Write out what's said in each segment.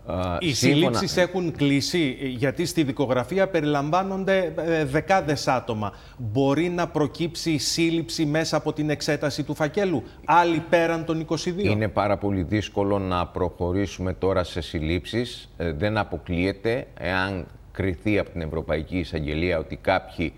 Οι συλλήψεις έχουν κλείσει, γιατί στη δικογραφία περιλαμβάνονται δεκάδες άτομα. Μπορεί να προκύψει σύλληψη μέσα από την εξέταση του φακέλου, άλλοι πέραν των 22? Είναι πάρα πολύ δύσκολο να προχωρήσουμε τώρα σε συλλήψεις. Δεν αποκλείεται, εάν κριθεί από την Ευρωπαϊκή Εισαγγελία ότι κάποιοι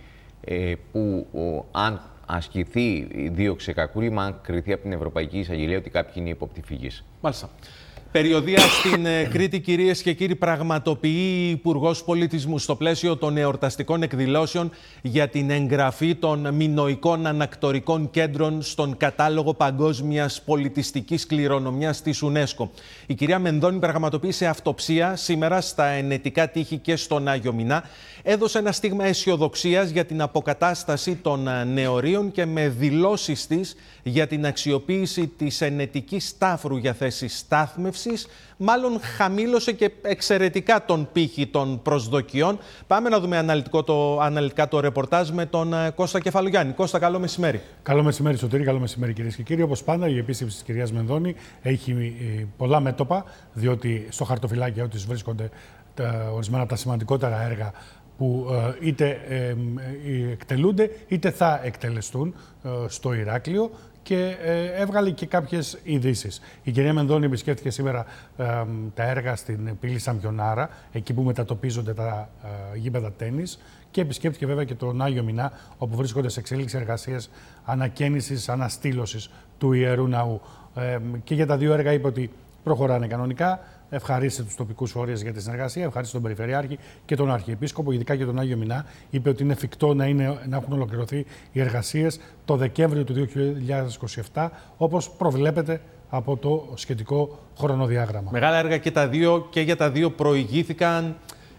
που αν ασκηθεί δίωξη κακούργημα, αν κριθεί από την Ευρωπαϊκή Εισαγγελία ότι κάποιοι είναι ύποπτοι φυγής. Μάλιστα. Περιοδεία στην Κρήτη, κυρίες και κύριοι, πραγματοποιεί η Υπουργός Πολιτισμού στο πλαίσιο των εορταστικών εκδηλώσεων για την εγγραφή των μινωικών ανακτορικών κέντρων στον κατάλογο παγκόσμιας πολιτιστικής κληρονομιάς της UNESCO. Η κυρία Μενδώνη πραγματοποίησε αυτοψία σήμερα στα Ενετικά Τείχη και στον Άγιο Μινά. Έδωσε ένα στίγμα αισιοδοξίας για την αποκατάσταση των νεωρίων και με δηλώσεις της για την αξιοποίηση της ενετικής τάφρου για θέσεις στάθμευσης, μάλλον χαμήλωσε και εξαιρετικά τον πύχη των προσδοκιών. Πάμε να δούμε αναλυτικά το ρεπορτάζ με τον Κώστα Κεφαλογιάννη. Κώστα, καλό μεσημέρι. Καλό μεσημέρι, Σωτήρη, καλό μεσημέρι, κυρίες και κύριοι. Όπως πάντα, η επίσκεψη της κυρίας Μενδώνη έχει πολλά μέτωπα, διότι στο χαρτοφυλάκιο της βρίσκονται ορισμένα από τα σημαντικότερα έργα που είτε εκτελούνται είτε θα εκτελεστούν στο Ηράκλειο, και έβγαλε και κάποιες ειδήσεις. Η κυρία Μενδώνη επισκέφθηκε σήμερα τα έργα στην πύλη Σαμπιονάρα, εκεί που μετατοπίζονται τα γήπεδα τένις, και επισκέφθηκε βέβαια και τον Άγιο Μινά, όπου βρίσκονται σε εξέλιξη εργασίες ανακαίνησης, αναστήλωσης του Ιερού Ναού. Και για τα δύο έργα είπε ότι προχωράνε κανονικά. Ευχαρίστησε τους τοπικούς φορείς για τη συνεργασία, ευχαρίστησε τον Περιφερειάρχη και τον Αρχιεπίσκοπο, ειδικά για τον Άγιο Μινά. Είπε ότι είναι εφικτό να έχουν ολοκληρωθεί οι εργασίες το Δεκέμβριο του 2027, όπως προβλέπεται από το σχετικό χρονοδιάγραμμα. Μεγάλα έργα και τα δύο, και για τα δύο προηγήθηκαν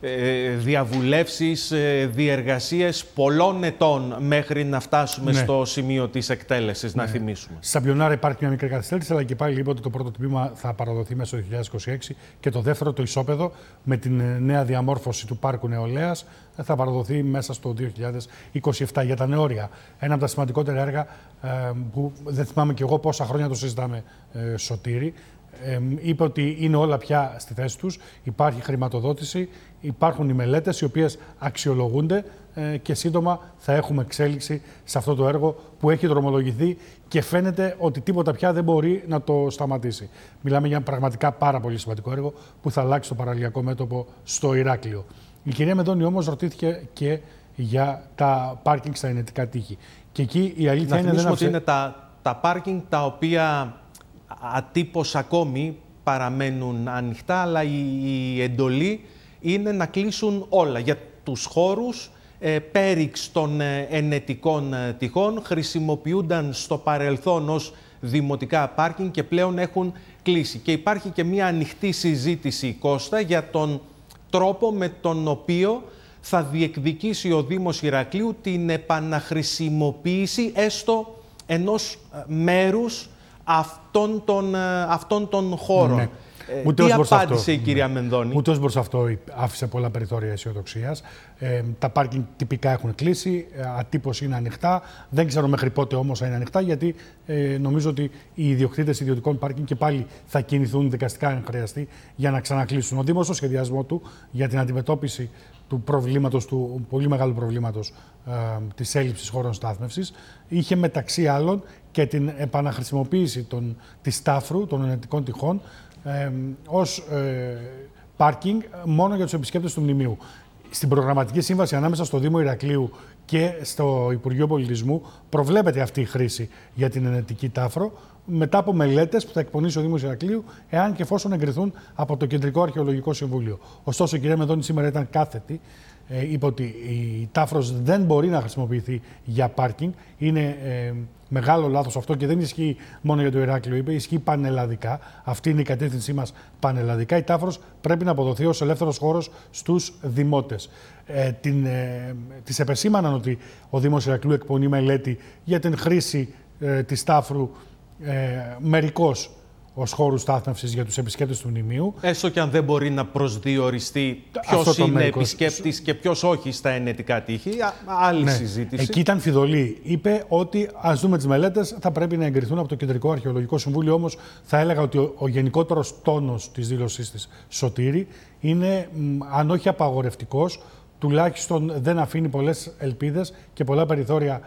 διαβουλεύσεις, διεργασίες πολλών ετών μέχρι να φτάσουμε στο σημείο της εκτέλεσης, να θυμίσουμε. Στη Σαμπιονάρα υπάρχει μια μικρή καθυστέρηση, αλλά και πάλι είπε ότι το πρώτο τμήμα θα παραδοθεί μέσα στο 2026 και το δεύτερο, το ισόπεδο, με την νέα διαμόρφωση του Πάρκου Νεολαίας, θα παραδοθεί μέσα στο 2027. Για τα νεόρια, ένα από τα σημαντικότερα έργα που δεν θυμάμαι κι εγώ πόσα χρόνια το συζητάμε, Σωτήρη. Είπε ότι είναι όλα πια στη θέση τους, υπάρχει χρηματοδότηση, υπάρχουν οι μελέτες οι οποίες αξιολογούνται και σύντομα θα έχουμε εξέλιξη σε αυτό το έργο που έχει δρομολογηθεί και φαίνεται ότι τίποτα πια δεν μπορεί να το σταματήσει. Μιλάμε για ένα πραγματικά πάρα πολύ σημαντικό έργο που θα αλλάξει το παραλιακό μέτωπο στο Ηράκλειο. Η κυρία Μενδώνη όμως ρωτήθηκε και για τα πάρκινγκ στα Ενετικά Τείχη. Και εκεί η αλήθεια είναι ότι είναι τα πάρκινγκ τα οποία ατύπως ακόμη παραμένουν ανοιχτά, αλλά η εντολή είναι να κλείσουν όλα. Για τους χώρους πέριξ των ενετικών τυχών χρησιμοποιούνταν στο παρελθόν ως δημοτικά πάρκινγκ και πλέον έχουν κλείσει. Και υπάρχει και μια ανοιχτή συζήτηση, Κώστα, για τον τρόπο με τον οποίο θα διεκδικήσει ο Δήμος Ηρακλείου την επαναχρησιμοποίηση έστω ενός μέρους αυτών των χώρων. Ναι. Τι απάντησε η κυρία Μενδώνη? Ούτε ως προς αυτό άφησε πολλά περιθώρια αισιοδοξίας. Τα πάρκινγκ τυπικά έχουν κλείσει, ατύπως είναι ανοιχτά. Δεν ξέρω μέχρι πότε όμως θα είναι ανοιχτά, γιατί νομίζω ότι οι ιδιοκτήτες ιδιωτικών πάρκινγκ και πάλι θα κινηθούν δικαστικά αν χρειαστεί για να ξανακλείσουν. Ο Δήμος στο σχεδιασμό του για την αντιμετώπιση του προβλήματος, του πολύ μεγάλου προβλήματος της έλλειψης χώρων στάθμευσης, είχε μεταξύ άλλων και την επαναχρησιμοποίηση της τάφρου, των ενετικών τυχών, ως πάρκινγκ μόνο για τους επισκέπτες του μνημείου. Στην προγραμματική σύμβαση ανάμεσα στο Δήμο Ηρακλείου και στο Υπουργείο Πολιτισμού προβλέπεται αυτή η χρήση για την ενετική τάφρο, μετά από μελέτες που θα εκπονήσει ο Δήμος Ηρακλείου, εάν και εφόσον εγκριθούν από το Κεντρικό Αρχαιολογικό Συμβούλιο. Ωστόσο, η κυρία Μενδώνη σήμερα ήταν κάθετη. Είπε ότι η τάφρος δεν μπορεί να χρησιμοποιηθεί για πάρκινγκ. Είναι μεγάλο λάθος αυτό και δεν ισχύει μόνο για το Ηράκλειο, είπε, ισχύει πανελλαδικά. Αυτή είναι η κατεύθυνσή μας πανελλαδικά. Η τάφρος πρέπει να αποδοθεί ως ελεύθερος χώρος στους δημότες. Της επεσήμαναν ότι ο Δήμος Ηρακλείου εκπονεί μελέτη για την χρήση της τάφρου μερικώς ως χώρους στάθμευσης για τους επισκέπτες του μνημείου. Έστω και αν δεν μπορεί να προσδιοριστεί ποιος είναι επισκέπτης και ποιος όχι στα ενετικά τείχη. Άλλη συζήτηση. Εκεί ήταν φιδωλή. Είπε ότι ας δούμε τις μελέτες, θα πρέπει να εγκριθούν από το Κεντρικό Αρχαιολογικό Συμβούλιο. Όμως θα έλεγα ότι ο γενικότερος τόνος της δήλωσής της, Σωτήρη, είναι, αν όχι απαγορευτικός, τουλάχιστον δεν αφήνει πολλές ελπίδες και πολλά περιθώρια